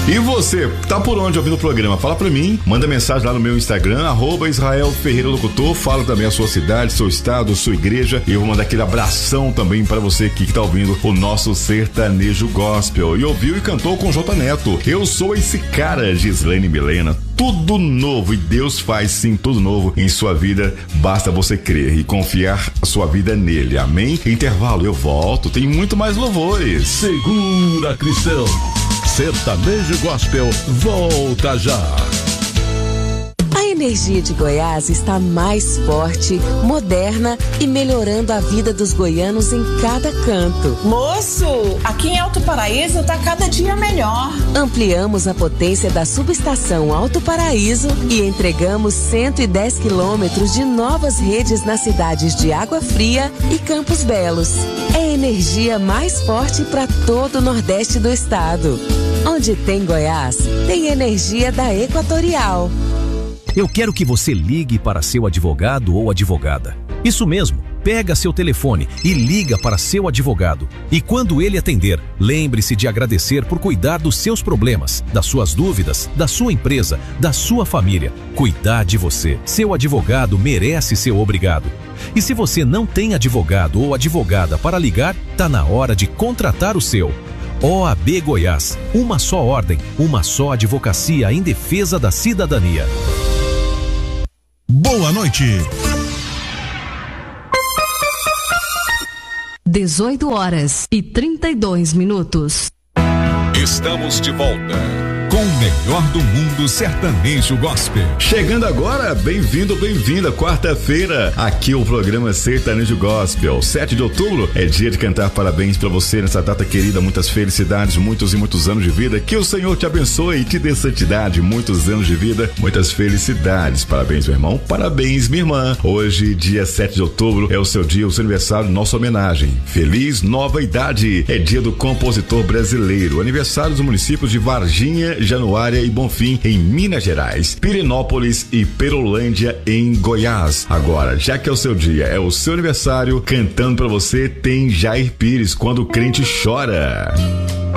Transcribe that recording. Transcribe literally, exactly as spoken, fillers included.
E você, tá por onde ouvindo o programa? Fala pra mim, manda mensagem lá no meu Instagram, arroba Israel Ferreira Locutor, fala também a sua cidade, seu estado, sua igreja, e eu vou mandar aquele abração também pra você aqui que tá ouvindo o nosso sertanejo gospel. E ouviu e cantou com J Neto. Eu sou esse cara, Gislene Milena. Tudo novo, e Deus faz sim tudo novo em sua vida, basta você crer e confiar a sua vida nele, amém? Intervalo, eu volto, tem muito mais louvores. Segura, Cristão, sertanejo gospel volta já. A energia de Goiás está mais forte, moderna e melhorando a vida dos goianos em cada canto. Moço, aqui em Alto Paraíso tá cada dia melhor. Ampliamos a potência da subestação Alto Paraíso e entregamos cento e dez quilômetros de novas redes nas cidades de Água Fria e Campos Belos. É energia mais forte para todo o Nordeste do estado. Onde tem Goiás, tem energia da Equatorial. Eu quero que você ligue para seu advogado ou advogada. Isso mesmo, pega seu telefone e liga para seu advogado. E quando ele atender, lembre-se de agradecer por cuidar dos seus problemas, das suas dúvidas, da sua empresa, da sua família. Cuidar de você. Seu advogado merece ser obrigado. E se você não tem advogado ou advogada para ligar, tá na hora de contratar o seu. O A B Goiás, uma só ordem, uma só advocacia em defesa da cidadania. Boa noite. dezoito horas e trinta e dois minutos. Estamos de volta com o melhor do mundo sertanejo gospel. Chegando agora, bem-vindo, bem-vinda, quarta-feira, aqui o programa Sertanejo Gospel. sete de outubro é dia de cantar parabéns pra você nessa data querida, muitas felicidades, muitos e muitos anos de vida, que o Senhor te abençoe e te dê santidade, muitos anos de vida, muitas felicidades. Parabéns, meu irmão, parabéns, minha irmã. Hoje, dia sete de outubro, é o seu dia, o seu aniversário, nossa homenagem. Feliz nova idade, é dia do compositor brasileiro, aniversário dos municípios de Varginha, Januária e Bonfim, em Minas Gerais, Pirenópolis e Perolândia, em Goiás. Agora, já que é o seu dia, é o seu aniversário, cantando pra você tem Jair Pires, Quando o Crente Chora.